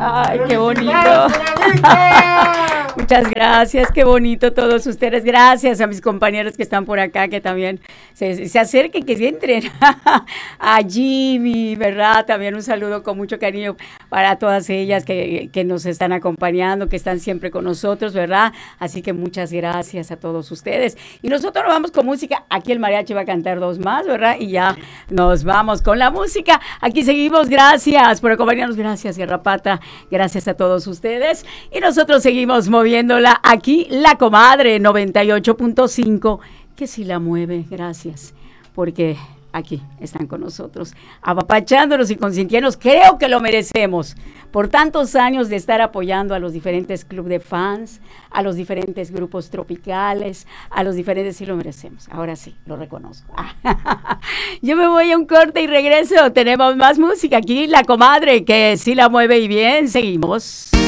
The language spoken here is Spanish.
Ay, qué bonito. Muchas gracias, qué bonito todos ustedes. Gracias a mis compañeros que están por acá, que también se acerquen, que se entren. A Jimmy, ¿verdad? También un saludo con mucho cariño para todas ellas que nos están acompañando, que están siempre con nosotros, ¿verdad? Así que muchas gracias a todos ustedes. Y nosotros nos vamos con música. Aquí el mariachi va a cantar dos más, ¿verdad? Y ya nos vamos con la música. Aquí seguimos. Gracias por acompañarnos. Gracias, Garrapata. Gracias a todos ustedes. Y nosotros seguimos moviéndola aquí, La Comadre 98.5, que si la mueve. Gracias, porque aquí están con nosotros, apapachándonos y consintiéndonos. Creo que lo merecemos por tantos años de estar apoyando a los diferentes clubes de fans, a los diferentes grupos tropicales, a los diferentes, sí lo merecemos. Ahora sí, lo reconozco. Yo me voy a un corte y regreso. Tenemos más música aquí, La Comadre, que sí la mueve y bien. Seguimos.